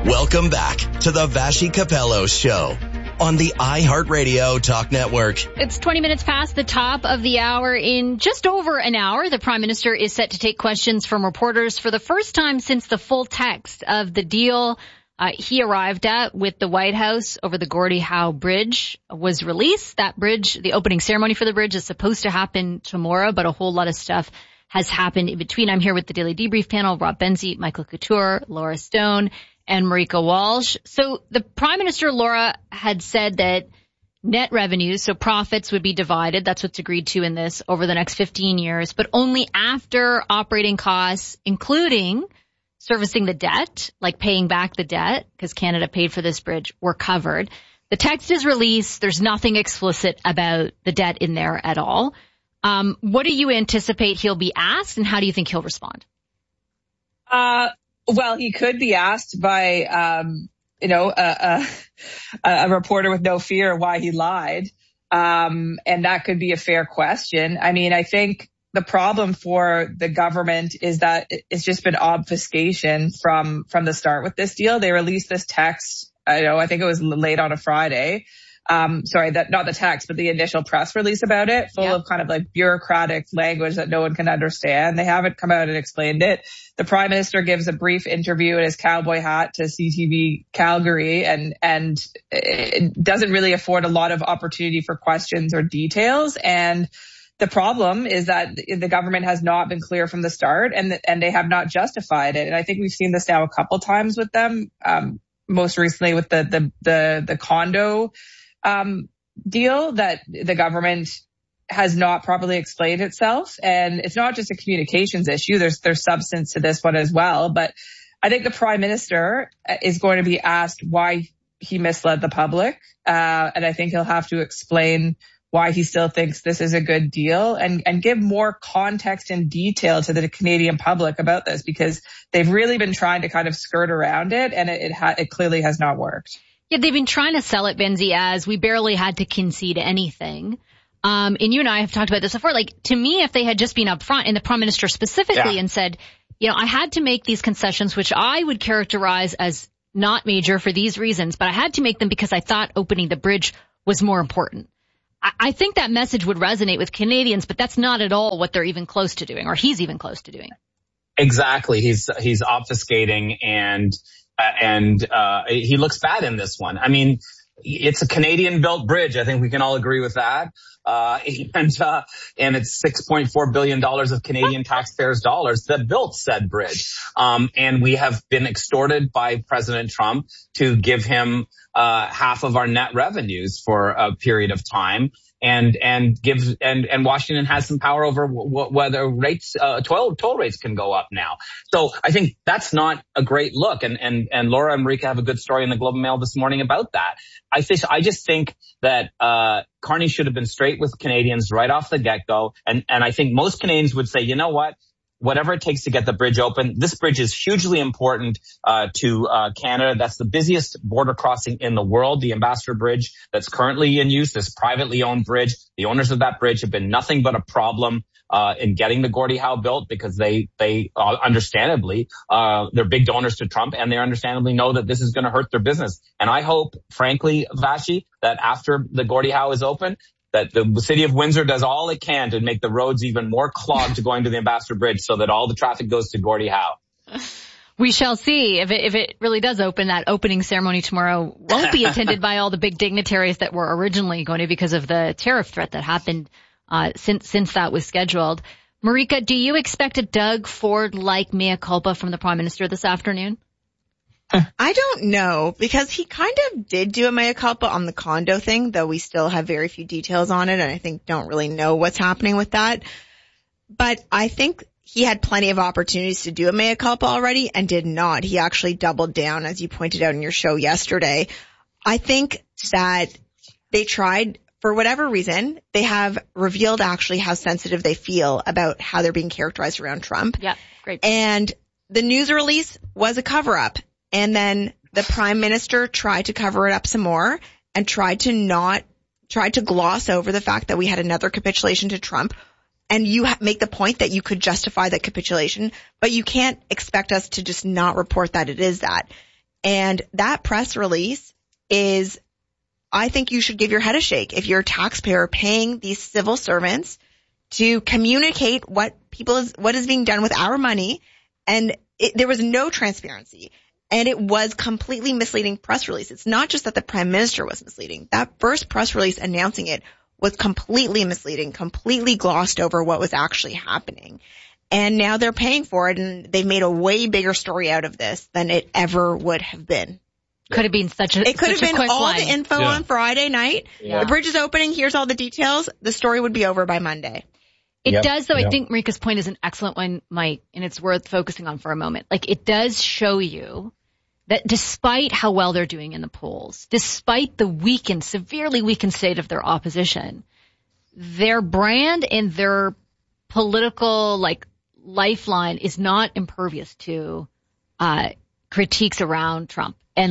Welcome back to the Vassy Capello Show on the iHeartRadio Talk Network. It's 20 minutes past the top of the hour. In just over an hour, the Prime Minister is set to take questions from reporters for the first time since the full text of the deal he arrived at with the White House over the Gordie Howe Bridge was released. That bridge, the opening ceremony for the bridge is supposed to happen tomorrow, but a whole lot of stuff has happened in between. I'm here with the Daily Debrief panel, Rob Benzie, Michael Couture, Laura Stone, and Marika Walsh. So the Prime Minister, Laura, had said that net revenues, so profits, would be divided. That's what's agreed to in this over the next 15 years, but only after operating costs, including servicing the debt, like paying back the debt, because Canada paid for this bridge, were covered. The text is released. There's nothing explicit about the debt in there at all. What do you anticipate he'll be asked, and how do you think he'll respond? Well, he could be asked by, a reporter with no fear why he lied. And that could be a fair question. I mean, I think the problem for the government is that it's just been obfuscation from the start with this deal. They released this text, I think it was late on a Friday. Not the text, but the initial press release about it, full of kind of like bureaucratic language that no one can understand. They haven't come out and explained it. The Prime Minister gives a brief interview in his cowboy hat to CTV Calgary and it doesn't really afford a lot of opportunity for questions or details. And the problem is that the government has not been clear from the start and they have not justified it. And I think we've seen this now a couple times with them, most recently with the condo deal, that the government has not properly explained itself. And it's not just a communications issue. There's substance to this one as well. But I think the Prime Minister is going to be asked why he misled the public. And I think he'll have to explain why he still thinks this is a good deal and give more context and detail to the Canadian public about this, because they've really been trying to kind of skirt around it, and it clearly has not worked. Yeah, they've been trying to sell it, Benzie, as we barely had to concede anything. And you and I have talked about this before. Like, to me, if they had just been upfront, and the Prime Minister specifically, and said, I had to make these concessions, which I would characterize as not major for these reasons, but I had to make them because I thought opening the bridge was more important. I think that message would resonate with Canadians, but that's not at all what they're even close to doing, or he's even close to doing. Exactly. He's obfuscating and he looks bad in this one. I mean, it's a Canadian-built bridge. I think we can all agree with that. And it's $6.4 billion of Canadian taxpayers' dollars that built said bridge. And we have been extorted by President Trump to give him half of our net revenues for a period of time. And Washington has some power over whether rates, toll rates can go up now. So I think that's not a great look. And Laura and Marika have a good story in the Globe and Mail this morning about that. I just think that, Carney should have been straight with Canadians right off the get-go. And I think most Canadians would say, you know what? Whatever it takes to get the bridge open. This bridge is hugely important to Canada. That's the busiest border crossing in the world. The Ambassador Bridge that's currently in use, this privately owned bridge. The owners of that bridge have been nothing but a problem in getting the Gordie Howe built, because they understandably, they're big donors to Trump, and they understandably know that this is going to hurt their business. And I hope, frankly, Vassy, that after the Gordie Howe is open, that the city of Windsor does all it can to make the roads even more clogged to going to the Ambassador Bridge, so that all the traffic goes to Gordie Howe. We shall see. If it really does open, that opening ceremony tomorrow won't be attended by all the big dignitaries that were originally going to, because of the tariff threat that happened since that was scheduled. Marika, do you expect a Doug Ford-like mea culpa from the Prime Minister this afternoon? I don't know, because he kind of did do a mea culpa on the condo thing, though we still have very few details on it, and I think don't really know what's happening with that. But I think he had plenty of opportunities to do a mea culpa already and did not. He actually doubled down, as you pointed out in your show yesterday. I think that they tried, for whatever reason, they have revealed actually how sensitive they feel about how they're being characterized around Trump. Yeah, great. And the news release was a cover-up. And then the Prime Minister tried to cover it up some more and tried to gloss over the fact that we had another capitulation to Trump. And you make the point that you could justify that capitulation, but you can't expect us to just not report that it is that. And that press release is, I think you should give your head a shake if you're a taxpayer paying these civil servants to communicate what is being done with our money. And there was no transparency. And it was completely misleading press release. It's not just that the prime minister was misleading. That first press release announcing it was completely misleading, completely glossed over what was actually happening. And now they're paying for it, and they've made a way bigger story out of this than it ever would have been. Could have been It could have been all line. the info on Friday night. Yeah. The bridge is opening. Here's all the details. The story would be over by Monday. It does, though. I think Marika's point is an excellent one, Mike, and it's worth focusing on for a moment. Like, it does show you that despite how well they're doing in the polls, despite the severely weakened state of their opposition, their brand and their political, lifeline is not impervious to critiques around Trump and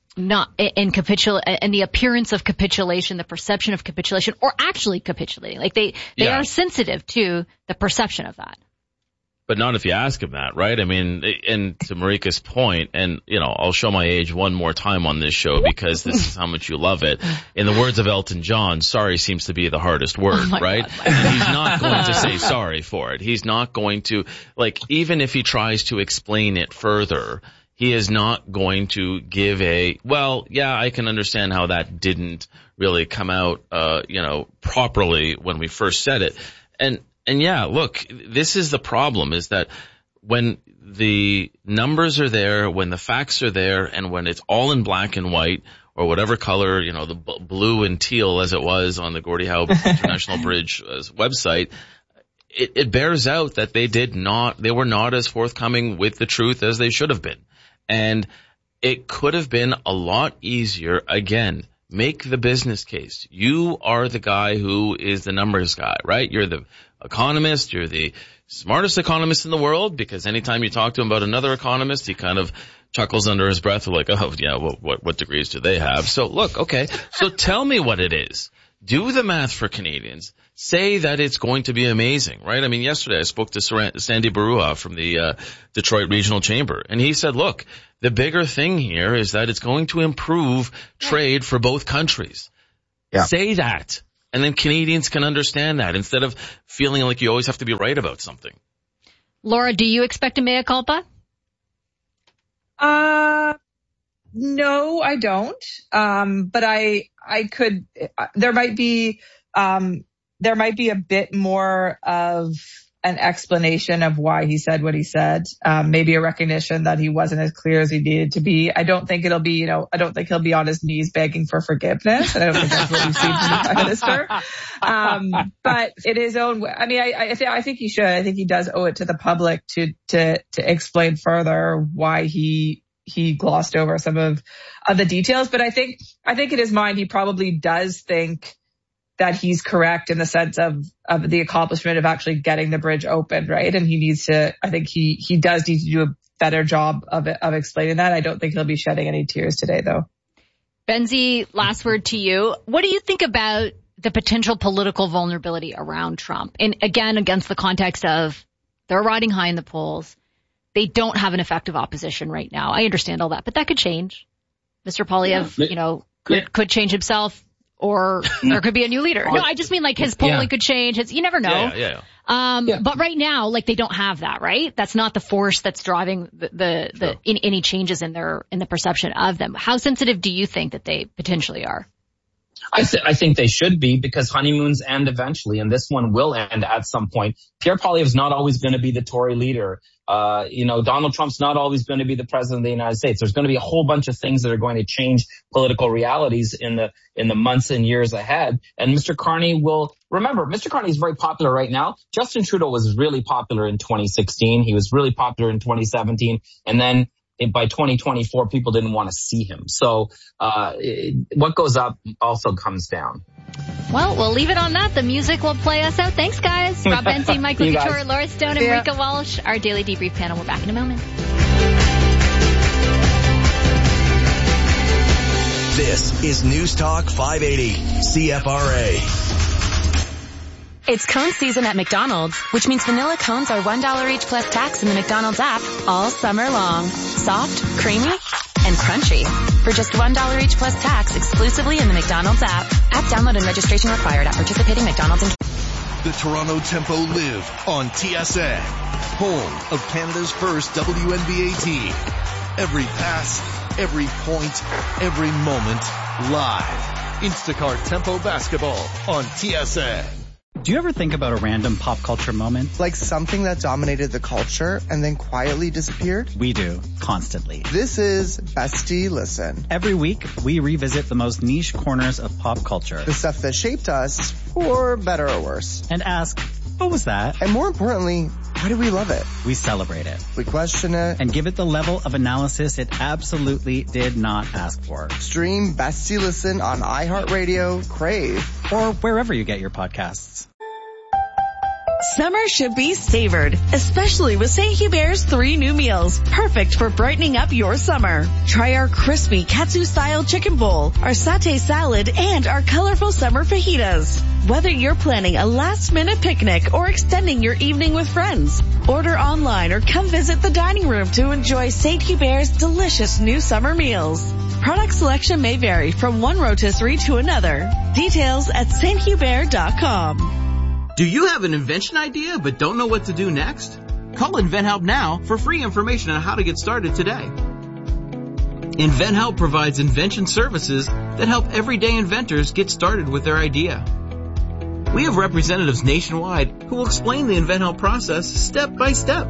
and the appearance of capitulation, the perception of capitulation, or actually capitulating. Like they are sensitive to the perception of that. But not if you ask him that, right? I mean, and to Marika's point, and, I'll show my age one more time on this show because this is how much you love it. In the words of Elton John, sorry seems to be the hardest word, right? God, and he's not going to say sorry for it. He's not going to, even if he tries to explain it further, he is not going to give I can understand how that didn't really come out, properly when we first said it. And yeah, look, this is the problem, is that when the numbers are there, when the facts are there, and when it's all in black and white, or whatever color, the blue and teal as it was on the Gordie Howe International Bridge website, it bears out that they were not as forthcoming with the truth as they should have been. And it could have been a lot easier. Again, make the business case. You are the guy who is the numbers guy, right? You're the economist. You're the smartest economist in the world, because anytime you talk to him about another economist, he kind of chuckles under his breath, like, oh, yeah, well, what degrees do they have? So look, okay, so tell me what it is. Do the math for Canadians. Say that it's going to be amazing, right? I mean, yesterday I spoke to Sandy Barua from the Detroit Regional Chamber, and he said, look, the bigger thing here is that it's going to improve trade for both countries. Yeah. Say that, and then Canadians can understand that instead of feeling like you always have to be right about something. Laura, do you expect a mea culpa? No, I don't. But I could, there might be a bit more of an explanation of why he said what he said. Maybe a recognition that he wasn't as clear as he needed to be. I don't think it'll be, I don't think he'll be on his knees begging for forgiveness. And I don't think that's what we've seen from the Prime Minister. But in his own way, I mean, I think he should. I think he does owe it to the public to explain further why he glossed over some of the details. But I think in his mind, he probably does think that he's correct in the sense of the accomplishment of actually getting the bridge open, right? And he needs to, I think he does need to do a better job of explaining that. I don't think he'll be shedding any tears today, though. Benzie, last word to you. What do you think about the potential political vulnerability around Trump? And again, against the context of they're riding high in the polls. They don't have an effective opposition right now. I understand all that, but that could change. Mr. Poilievre, could change himself, or there could be a new leader. No, I just mean his polling could change. You never know. But right now, they don't have that, right? That's not the force that's driving in any changes in the perception of them. How sensitive do you think that they potentially are? I think they should be, because honeymoons end eventually, and this one will end at some point. Pierre Poilievre is not always going to be the Tory leader. Donald Trump's not always going to be the president of the United States. There's going to be a whole bunch of things that are going to change political realities in the months and years ahead. And Mr. Carney Mr. Carney is very popular right now. Justin Trudeau was really popular in 2016. He was really popular in 2017. And then by 2024, people didn't want to see him. So what goes up also comes down. Well, we'll leave it on that. The music will play us out. Thanks, guys. Rob Benzie, Michael Couture, Laura Stone, and Marika Walsh. Our Daily Debrief panel. We're back in a moment. This is News Talk 580, CFRA. It's cone season at McDonald's, which means vanilla cones are $1 each plus tax in the McDonald's app all summer long. Soft, creamy, and crunchy. For just $1 each plus tax exclusively in the McDonald's app. App download and registration required at participating McDonald's and The Toronto Tempo live on TSN, home of Canada's first WNBA team. Every pass, every point, every moment, live. Instacart Tempo Basketball on TSN. Do you ever think about a random pop culture moment? Like something that dominated the culture and then quietly disappeared? We do, constantly. This is Bestie Listen. Every week, we revisit the most niche corners of pop culture. The stuff that shaped us, for better or worse. And ask, what was that? And more importantly, why do we love it? We celebrate it. We question it. And give it the level of analysis it absolutely did not ask for. Stream Bestie Listen on iHeartRadio, Crave, or wherever you get your podcasts. Summer should be savored, especially with St. Hubert's 3 new meals, perfect for brightening up your summer. Try our crispy katsu-style chicken bowl, our satay salad, and our colorful summer fajitas. Whether you're planning a last-minute picnic or extending your evening with friends, order online or come visit the dining room to enjoy St. Hubert's delicious new summer meals. Product selection may vary from one rotisserie to another. Details at sthubert.com. Do you have an invention idea but don't know what to do next? Call InventHelp now for free information on how to get started today. InventHelp provides invention services that help everyday inventors get started with their idea. We have representatives nationwide who will explain the InventHelp process step by step.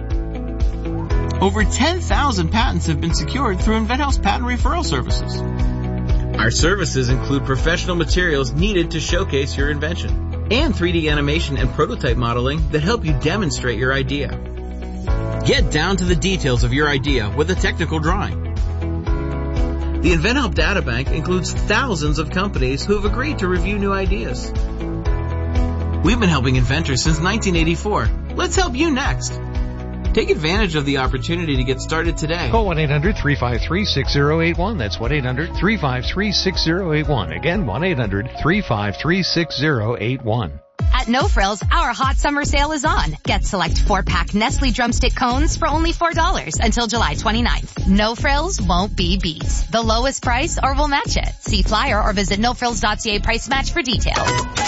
Over 10,000 patents have been secured through InventHelp's patent referral services. Our services include professional materials needed to showcase your invention, and 3D animation and prototype modeling that help you demonstrate your idea. Get down to the details of your idea with a technical drawing. The InventHelp Databank includes thousands of companies who have agreed to review new ideas. We've been helping inventors since 1984. Let's help you next. Take advantage of the opportunity to get started today. Call 1-800-353-6081. That's 1-800-353-6081. Again, 1-800-353-6081. At No Frills, our hot summer sale is on. Get select 4-pack Nestle Drumstick cones for only $4 until July 29th. No Frills won't be beat. The lowest price or we'll match it. See flyer or visit nofrills.ca price match for details.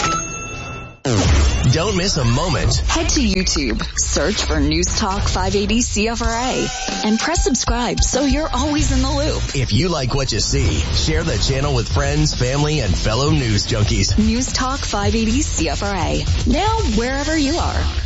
Don't miss a moment. Head to YouTube, search for News Talk 580 CFRA, and press subscribe so you're always in the loop. If you like what you see, share the channel with friends, family, and fellow news junkies. News Talk 580 CFRA, now wherever you are.